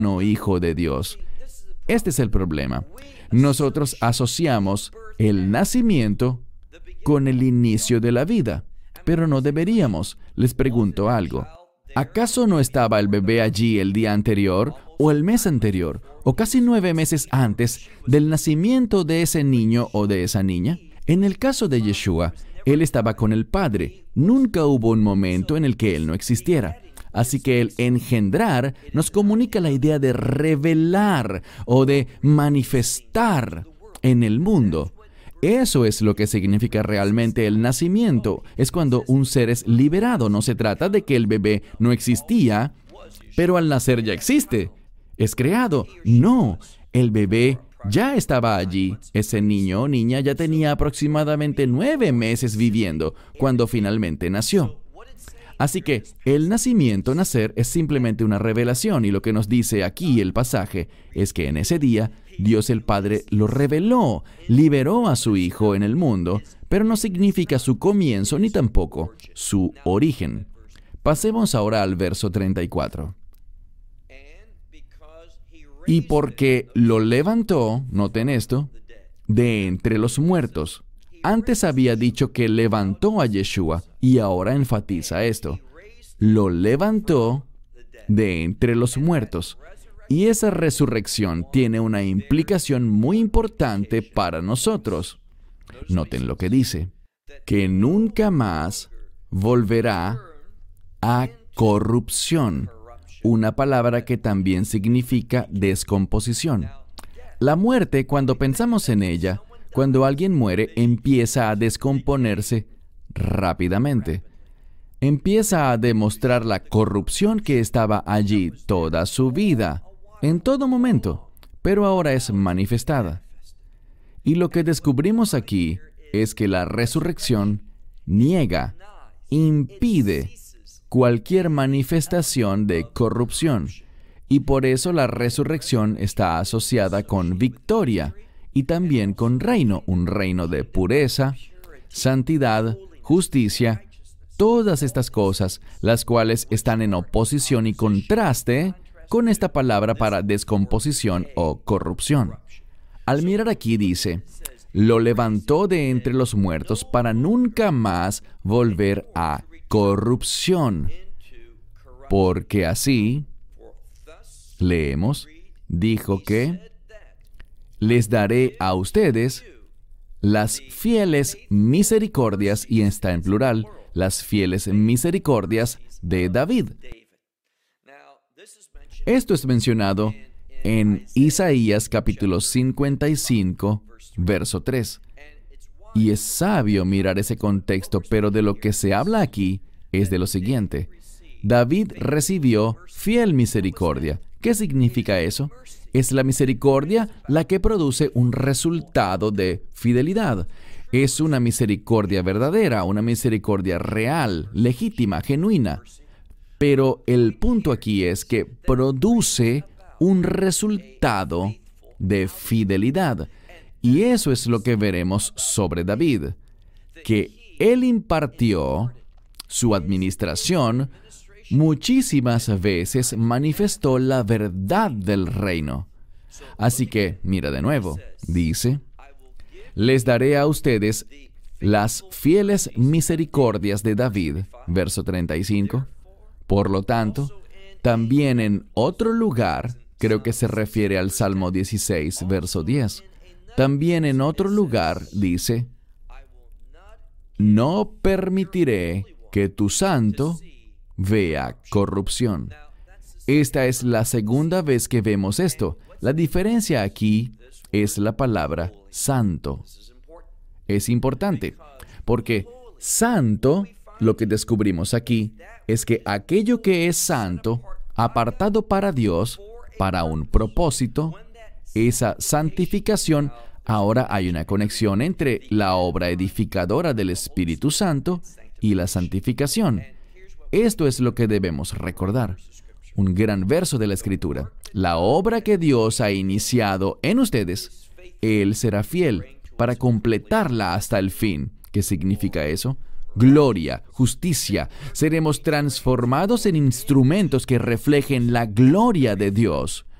no hijo de Dios. Este es el problema. Nosotros asociamos el nacimiento con el inicio de la vida, pero no deberíamos. Les pregunto algo. ¿Acaso no estaba el bebé allí el día anterior, o el mes anterior, o casi 9 meses antes del nacimiento de ese niño o de esa niña? En el caso de Yeshua, Él estaba con el Padre. Nunca hubo un momento en el que Él no existiera. Así que el engendrar nos comunica la idea de revelar o de manifestar en el mundo. Eso es lo que significa realmente el nacimiento. Es cuando un ser es liberado. No se trata de que el bebé no existía, pero al nacer ya existe. Es creado. No, el bebé ya estaba allí. Ese niño o niña ya tenía aproximadamente 9 meses viviendo cuando finalmente nació. Así que el nacimiento, nacer, es simplemente una revelación, y lo que nos dice aquí el pasaje es que en ese día Dios el Padre lo reveló, liberó a su Hijo en el mundo, pero no significa su comienzo ni tampoco su origen. Pasemos ahora al verso 34. Y porque lo levantó, noten esto, de entre los muertos. Antes había dicho que levantó a Yeshua, y ahora enfatiza esto. Lo levantó de entre los muertos. Y esa resurrección tiene una implicación muy importante para nosotros. Noten lo que dice, que nunca más volverá a corrupción, una palabra que también significa descomposición. La muerte, cuando pensamos en ella, cuando alguien muere, empieza a descomponerse rápidamente. Empieza a demostrar la corrupción que estaba allí toda su vida, en todo momento, pero ahora es manifestada. Y lo que descubrimos aquí es que la resurrección niega, impide cualquier manifestación de corrupción. Y por eso la resurrección está asociada con victoria y también con reino, un reino de pureza, santidad, justicia, todas estas cosas, las cuales están en oposición y contraste con esta palabra para descomposición o corrupción. Al mirar aquí dice, lo levantó de entre los muertos para nunca más volver a corrupción, porque así, leemos, dijo que les daré a ustedes las fieles misericordias, y está en plural, las fieles misericordias de David. Esto es mencionado en Isaías capítulo 55, verso 3. Y es sabio mirar ese contexto, pero de lo que se habla aquí es de lo siguiente. David recibió fiel misericordia. ¿Qué significa eso? Es la misericordia la que produce un resultado de fidelidad. Es una misericordia verdadera, una misericordia real, legítima, genuina. Pero el punto aquí es que produce un resultado de fidelidad. Y eso es lo que veremos sobre David, que él impartió su administración. Muchísimas veces manifestó la verdad del reino. Así que, mira de nuevo, dice, les daré a ustedes las fieles misericordias de David, verso 35. Por lo tanto, también en otro lugar, creo que se refiere al Salmo 16, verso 10, también en otro lugar dice, no permitiré que tu santo vea corrupción. Esta es la segunda vez que vemos esto. La diferencia aquí es la palabra santo. Es importante, porque santo, lo que descubrimos aquí, es que aquello que es santo, apartado para Dios, para un propósito, esa santificación, ahora hay una conexión entre la obra edificadora del Espíritu Santo y la santificación. Esto es lo que debemos recordar. Un gran verso de la Escritura. La obra que Dios ha iniciado en ustedes, Él será fiel para completarla hasta el fin. ¿Qué significa eso? gloria, justicia. Seremos transformados en instrumentos que reflejen la gloria de Dios.